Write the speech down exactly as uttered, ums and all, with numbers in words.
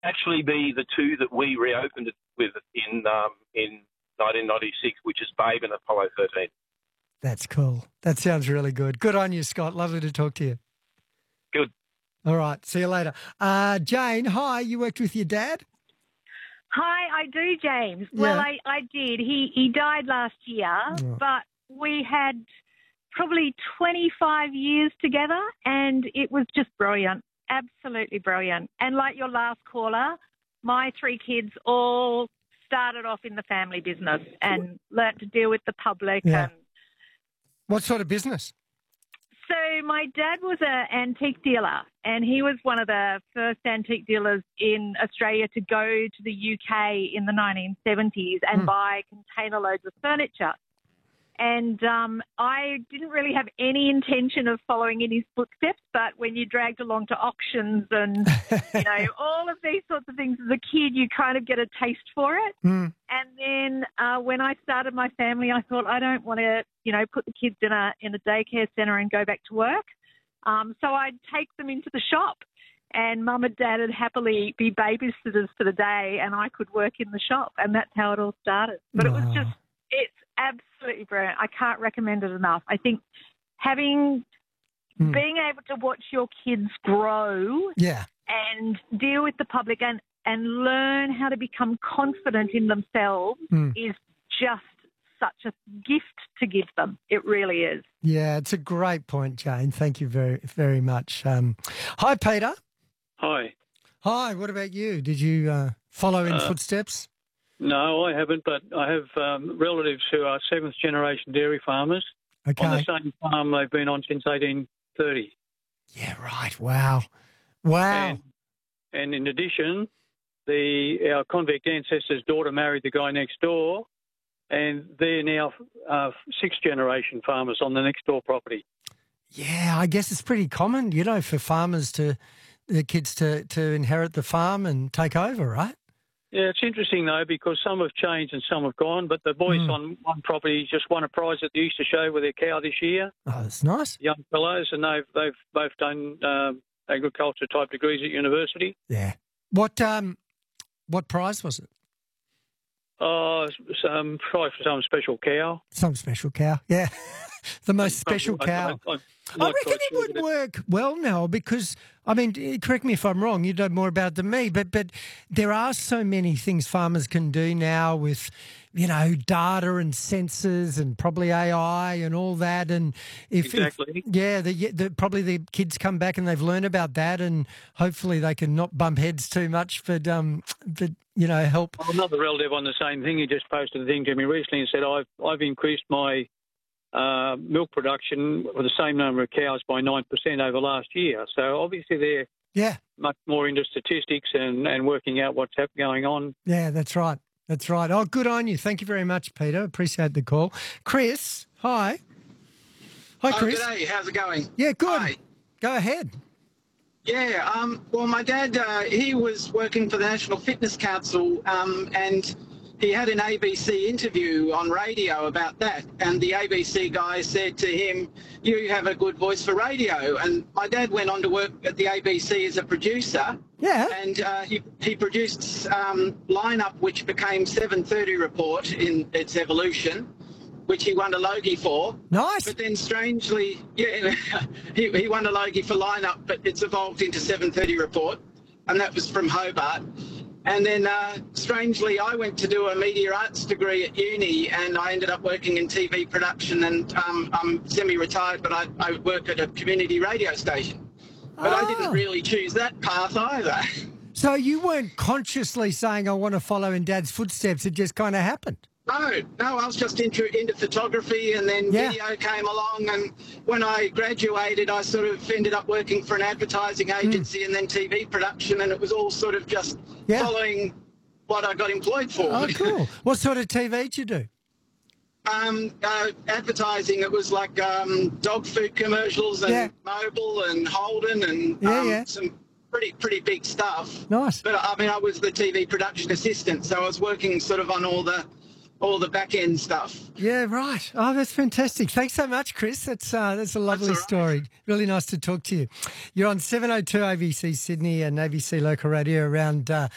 actually be the two that we reopened it with in um, in nineteen ninety-six, which is Babe and Apollo thirteen. That's cool. That sounds really good. Good on you, Scott. Lovely to talk to you. Good. All right. See you later. Uh, Jane, hi. You worked with your dad? Hi, I do, James. Yeah. Well, I, I did. He he died last year, Oh. but we had probably twenty-five years together, and it was just brilliant, absolutely brilliant. And like your last caller, my three kids all started off in the family business and learnt to deal with the public. Yeah. And What sort of business? so my dad was an antique dealer, and he was one of the first antique dealers in Australia to go to the U K in the nineteen seventies and Mm. buy container loads of furniture. And um, I didn't really have any intention of following in his footsteps, but when you're dragged along to auctions and, you know, all of these sorts of things as a kid, you kind of get a taste for it. Mm. And then uh, when I started my family, I thought I don't want to, you know, put the kids in a in a daycare centre and go back to work. Um, so I'd take them into the shop, and Mum and Dad would happily be babysitters for the day, and I could work in the shop, and that's how it all started. But it was Wow. just, it's absolutely brilliant. I can't recommend it enough. I think having, Mm. being able to watch your kids grow Yeah. and deal with the public and, and learn how to become confident in themselves Mm. is just such a gift to give them. It really is. Yeah, it's a great point, Jane. Thank you very, very much. Um, hi, Peter. Hi. Hi, what about you? Did you uh, follow in Uh, footsteps? No, I haven't, but I have um, relatives who are seventh generation dairy farmers Okay. on the same farm they've been on since eighteen thirty. Yeah, right. Wow. Wow. And, and in addition, the our convict ancestors' daughter married the guy next door, and they're now uh, sixth generation farmers on the next door property. Yeah, I guess it's pretty common, you know, for farmers to, the kids to, to inherit the farm and take over, right? Yeah, it's interesting though because some have changed and some have gone. But the boys Mm. on one property just won a prize at the Easter show with their cow this year. Oh, that's nice. Young fellows, and they've they've both done um, agriculture type degrees at university. Yeah. What um, what prize was it? Oh, some prize for some special cow. Some special cow. Yeah. The most special I- cow. I, I, I reckon it would work well now because, I mean, eh, correct me if I'm wrong, you know more about it than me, but but there are so many things farmers can do now with, you know, data and sensors and probably A I and all that. And if, Exactly. if yeah, the, the, probably the kids come back and they've learned about that, and hopefully they can not bump heads too much, but um, but you know, help. Well, another relative on the same thing, he just posted a thing to me recently and said, I've I've increased my uh, milk production with the same number of cows by nine percent over last year. So obviously they're Yeah, much more into statistics and, and working out what's hap- going on. yeah, that's right. That's right. Oh, good on you. Thank you very much, Peter. Appreciate the call. Chris, hi. Hi, Oh, Chris. g'day. How's it going? Yeah, good. Hi. Go ahead. Yeah. Um, well, my dad, uh, he was working for the National Fitness Council, um, and he had an A B C interview on radio about that. And the A B C guy said to him, "You have a good voice for radio." And my dad went on to work at the A B C as a producer. Yeah. And uh, he, he produced um, Lineup, which became seven thirty Report in its evolution, which he won a Logie for. Nice. But then strangely, yeah, he, he won a Logie for Lineup, but it's evolved into seven thirty Report, and that was from Hobart. And then uh, strangely, I went to do a media arts degree at uni, and I ended up working in T V production, and um, I'm semi-retired, but I, I work at a community radio station. But I Oh. didn't really choose that path either. So you weren't consciously saying, I want to follow in Dad's footsteps. It just kind of happened. No, no, I was just into, into photography, and then Yeah. video came along, and when I graduated I sort of ended up working for an advertising agency and then T V production, and it was all sort of just Yeah. following what I got employed for. Oh, cool. What sort of T V did you do? um, uh, advertising, it was like um, dog food commercials and Yeah. Mobil and Holden and Yeah, um, yeah. some pretty pretty big stuff. Nice. But I mean, I was the T V production assistant, so I was working sort of on all the all the back end stuff. Yeah, right. Oh, that's fantastic. Thanks so much, Chris. That's uh, that's a lovely all right. story. Really nice to talk to you. You're on seven oh two A B C Sydney and A B C Local Radio around uh,